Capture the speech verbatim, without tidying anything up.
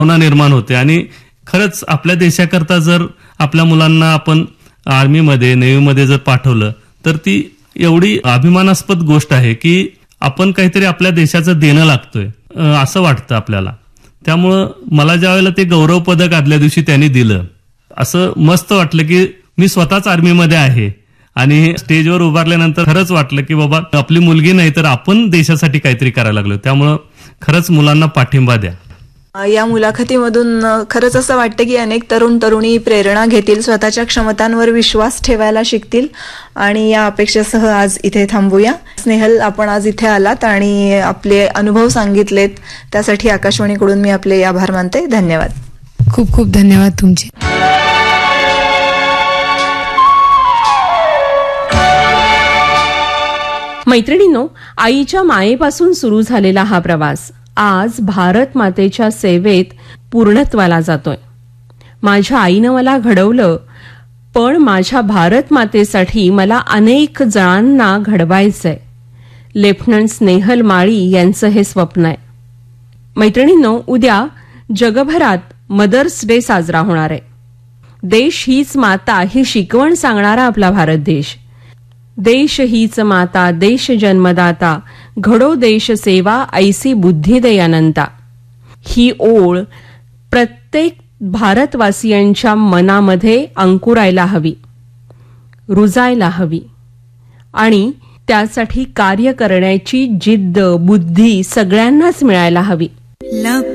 भावना निर्माण होते आणि खरंच आपल्या देशाकरता जर आपल्या मुलांना आपण आर्मीमध्ये नेव्हीमध्ये जर पाठवलं तर ती एवढी अभिमानास्पद गोष्ट आहे की आपण काहीतरी आपल्या देशाचं देणं लागतोय असं वाटतं आपल्याला. त्यामुळं मला ज्या वेळेला ते गौरव पदक आदल्या दिवशी त्यांनी दिलं असं मस्त वाटलं की मी स्वतःच आर्मीमध्ये आहे आणि स्टेजवर उभारल्यानंतर खरंच वाटलं की बाबा आपली मुलगी नाही तर आपण देशासाठी काहीतरी करायला लागलो. त्यामुळं खरंच मुलांना पाठिंबा द्या. या मुलाखतीमधून खरंच असं वाटतं की अनेक तरुण तरुणी प्रेरणा घेतील, स्वतःच्या क्षमतांवर विश्वास ठेवायला शिकतील आणि या अपेक्षेसह आज इथे थांबूया. स्नेहल, आपण आज इथे आलात आणि आपले अनुभव सांगितलेत त्यासाठी आकाशवाणीकडून मी आपले आभार मानते. धन्यवाद. खूप खूप धन्यवाद तुमचे. मैत्रिणींनो, आईच्या मायेपासून सुरू झालेला हा प्रवास आज भारत मातेच्या सेवेत पूर्णत्वाला जातोय. माझ्या आईनं मला घडवलं, पण माझ्या भारत मातेसाठी मला अनेक जणांना घडवायचंय. लेफ्टनंट स्नेहल माळी यांचं हे स्वप्न आहे. मैत्रिणींनो, उद्या जगभरात मदर्स डे साजरा होणार आहे. देश हीच माता ही शिकवण सांगणारा आपला भारत देश. देश हीच माता देश जन्मदाता, घडो देश सेवा ऐसी बुद्धी दे अनंता. ही ओळ प्रत्येक भारतवासियांच्या मनामध्ये अंकुरायला हवी, रुजायला हवी आणि त्यासाठी कार्य करण्याची जिद्द बुद्धी सगळ्यांनाच मिळायला हवी.